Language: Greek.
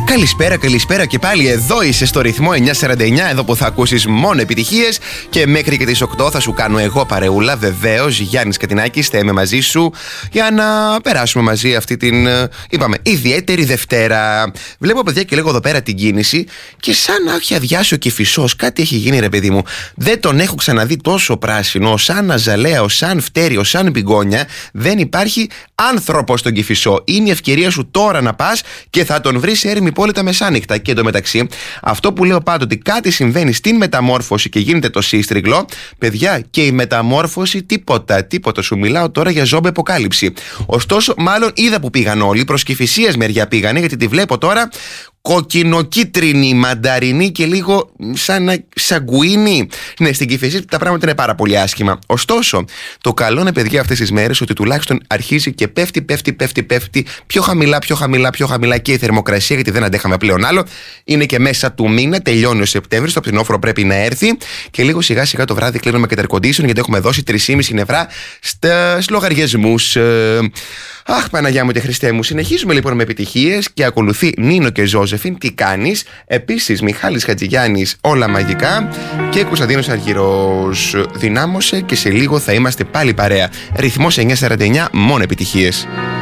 Καλησπέρα και πάλι. Εδώ είσαι στο ρυθμό 949, εδώ που θα ακούσεις μόνο επιτυχίες. Και μέχρι και τις 8 θα σου κάνω εγώ παρεούλα. Βεβαίως, Γιάννης Κατινάκης, θα είμαι μαζί σου για να περάσουμε μαζί αυτή την, είπαμε, ιδιαίτερη Δευτέρα. Βλέπω, παιδιά, και λέγω εδώ πέρα την κίνηση και σαν να έχει αδειάσει ο Κηφισός. Κάτι έχει γίνει, ρε παιδί μου. Δεν τον έχω ξαναδεί τόσο πράσινο, σαν αζαλέα, σαν φτέριο, σαν πιγκόνια. Δεν υπάρχει άνθρωπο στον Κηφισό. Είναι η ευκαιρία σου τώρα να πας και θα τον βρεις έρημη πόλη τα μεσάνυχτα. Και εντωμεταξύ, αυτό που λέω πάντοτε, κάτι συμβαίνει στην μεταμόρφωση και γίνεται το σύστριγλο. Παιδιά, και η μεταμόρφωση τίποτα. Σου μιλάω τώρα για ζόμπε αποκάλυψη. Ωστόσο, μάλλον είδα που πήγαν όλοι. Προς Κηφισίας μεριά πήγανε, γιατί τη βλέπω τώρα κοκκινοκίτρινη, μανταρινή και λίγο σαν σαγκουίνι. Ναι, στην Κηφισία τα πράγματα είναι πάρα πολύ άσχημα. Ωστόσο, το καλό είναι, παιδιά, αυτές τις μέρες ότι τουλάχιστον αρχίζει και πέφτει πιο χαμηλά και η θερμοκρασία, γιατί δεν αντέχαμε πλέον άλλο. Είναι και μέσα του μήνα, τελειώνει ο Σεπτέμβρης, το φθινόφωρο πρέπει να έρθει και λίγο σιγά σιγά το βράδυ κλείνουμε και τα air condition, γιατί έχουμε δώσει 3,5 νευρά στους λογαριασμούς. Αχ, Παναγιά μου και Χριστέ μου. Συνεχίζουμε λοιπόν με επιτυχίες και ακολουθεί Νίνο και Ζώζεφιν, τι κάνεις. Επίσης Μιχάλης Χατζηγιάννης, όλα μαγικά. Και Κωνσταντίνος Αργυρός, δυνάμωσε και σε λίγο θα είμαστε πάλι παρέα. Ρυθμός 949, μόνο επιτυχίες.